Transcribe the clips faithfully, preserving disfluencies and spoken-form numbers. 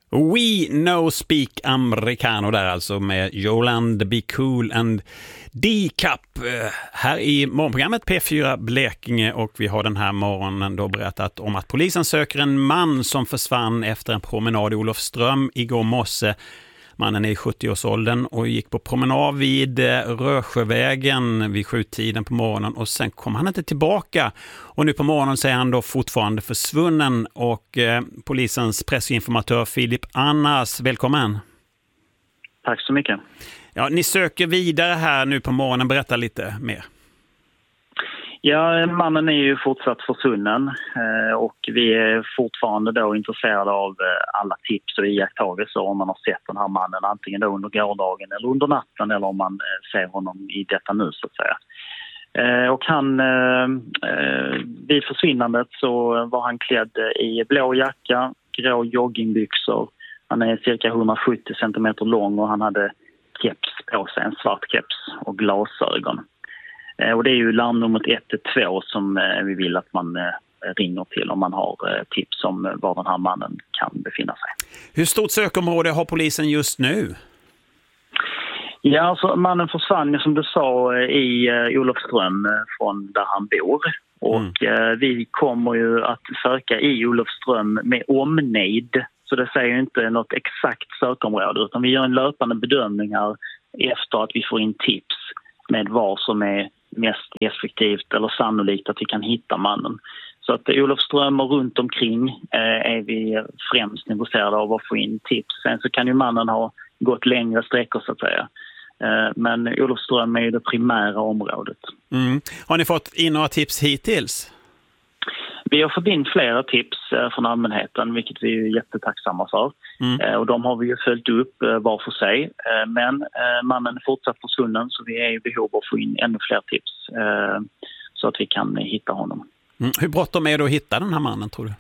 We know speak americano där alltså med Yolande Be Cool and D-Cup här i morgonprogrammet P fyra Blekinge, och vi har den här morgonen då berättat om att polisen söker en man som försvann efter en promenad i Olofström igår morse. Mannen är i sjuttio-årsåldern och gick på promenad vid Rösjövägen vid sjutiden på morgonen, och sen kom han inte tillbaka. Och nu på morgonen så är han då fortfarande försvunnen, och eh, polisens pressinformatör Filip Annas, välkommen. Tack så mycket. Ja, ni söker vidare här nu på morgonen, berätta lite mer. Ja, mannen är ju fortsatt försvunnen och vi är fortfarande då intresserade av alla tips och iakttagelser om man har sett den här mannen antingen då under gårdagen eller under natten, eller om man ser honom i detta nu så att säga. Och han, vid försvinnandet så var han klädd i blå jacka, grå joggingbyxor. Han är cirka hundrasjuttio centimeter lång och han hade keps på sig, en svart keps och glasögon. Och det är ju larmnumret ett ett två som vi vill att man ringer till om man har tips om var den här mannen kan befinna sig. Hur stort sökområde har polisen just nu? Ja, alltså mannen försvann som du sa i Olofström från där han bor. Och mm. vi kommer ju att söka i Olofström med omnejd. Så det säger ju inte något exakt sökområde, utan vi gör en löpande bedömning här efter att vi får in tips med vad som är mest effektivt eller sannolikt att vi kan hitta mannen. Så att Olofström och runt omkring eh, är vi främst intresserade av att få in tips. Sen så kan ju mannen ha gått längre sträckor så att säga. Eh, men Olofström är ju det primära området. Mm. Har ni fått in några tips hittills? Vi har fått in flera tips eh, från allmänheten, vilket vi är jättetacksamma för. Mm. Eh, och de har vi ju följt upp eh, var för sig. Eh, men eh, mannen är fortsatt försvunnen, så vi är i behov av att få in ännu fler tips eh, så att vi kan eh, hitta honom. Mm. Hur bråttom är det att hitta den här mannen, tror du?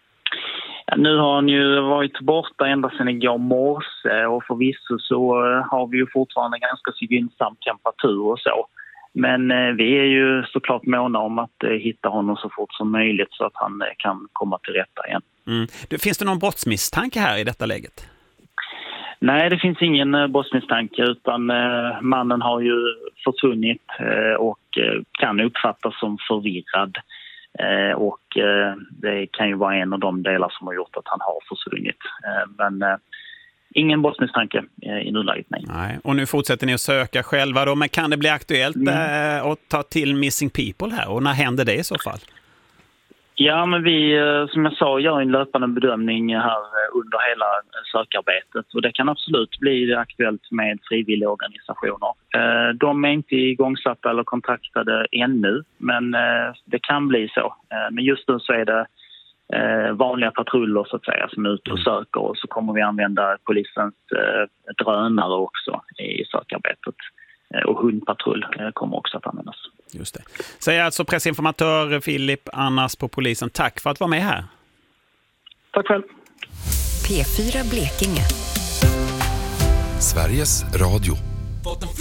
Ja, nu har han ju varit borta ända sedan igår morse, och förvisso så eh, har vi ju fortfarande ganska så gynnsam temperatur och så. Men eh, vi är ju såklart måna om att eh, hitta honom så fort som möjligt så att han eh, kan komma till rätta igen. Mm. Du, finns det någon brottsmisstanke här i detta läget? Nej, det finns ingen eh, brottsmisstanke, utan eh, mannen har ju försvunnit eh, och eh, kan uppfattas som förvirrad. Eh, och eh, det kan ju vara en av de delar som har gjort att han har försvunnit. Eh, men... Eh, Ingen brottsmisstanke i nuläget, nej. nej. Och nu fortsätter ni att söka själva då, men kan det bli aktuellt mm. äh, att ta till Missing People här? Och när händer det i så fall? Ja, men vi, som jag sa, gör en löpande bedömning här under hela sökarbetet. Och det kan absolut bli aktuellt med frivilliga organisationer. De är inte igångsatta eller kontaktade ännu, men det kan bli så. Men just nu så är det Eh, vanliga patruller så att säga som är ute och söker, och så kommer vi använda polisens eh, drönare också i sökarbetet. Eh, och hundpatrull eh, kommer också att användas. Just det. Säger alltså pressinformatör Filip Annas på polisen. Tack för att vara med här. Tack själv. P fyra Blekinge. Sveriges Radio.